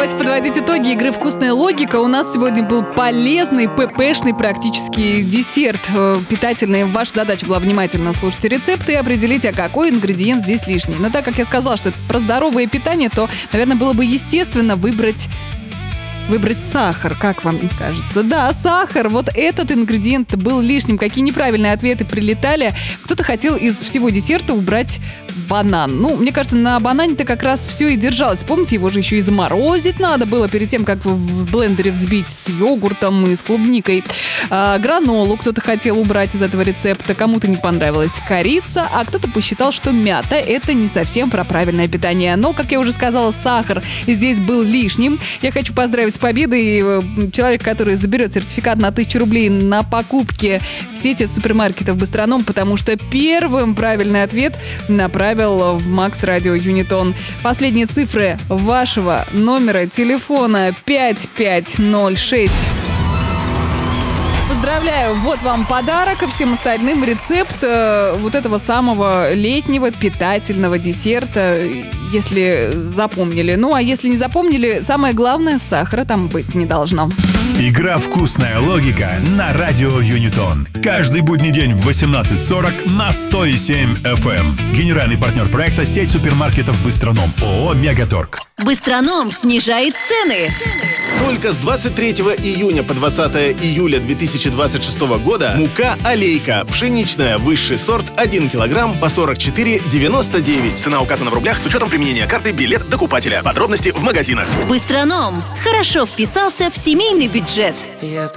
давайте подводить итоги игры «Вкусная логика». У нас сегодня был полезный, ППшный практически десерт. Питательный. Ваша задача была внимательно слушать рецепты и определить, а какой ингредиент здесь лишний. Но так как я сказала, что это про здоровое питание, то, наверное, было бы естественно выбрать сахар, как вам кажется? Да, сахар. Вот этот ингредиент был лишним. Какие неправильные ответы прилетали. Кто-то хотел из всего десерта убрать банан. Ну, мне кажется, на банане-то как раз все и держалось. Помните, его же еще и заморозить надо было перед тем, как в блендере взбить с йогуртом и с клубникой. Гранолу кто-то хотел убрать из этого рецепта. Кому-то не понравилась корица, а кто-то посчитал, что мята – это не совсем про правильное питание. Но, как я уже сказала, сахар здесь был лишним. Я хочу поздравить с победой человека, который заберет сертификат на 1000 рублей на покупки в сети супермаркетов «Быстроном», потому что первым правильный ответ направил в Макс Радио Юнитон. Последние цифры вашего номера телефона 5506. Поздравляю, вот вам подарок, и всем остальным рецепт вот этого самого летнего питательного десерта, если запомнили. Ну, а если не запомнили, самое главное, сахара там быть не должно. Игра «Вкусная логика» на Радио Юнитон. Каждый будний день в 18:40 на 107 FM. Генеральный партнер проекта — сеть супермаркетов «Быстроном». ООО «Мегаторг». «Быстроном» снижает цены. Только с 23 июня по 20 июля 2026 года мука «Алейка» пшеничная, высший сорт, 1 килограмм по 44,99. Цена указана в рублях с учетом применения карты «Билет докупателя». Подробности в магазинах. «Быстроном» хорошо вписался в семейный бюджет.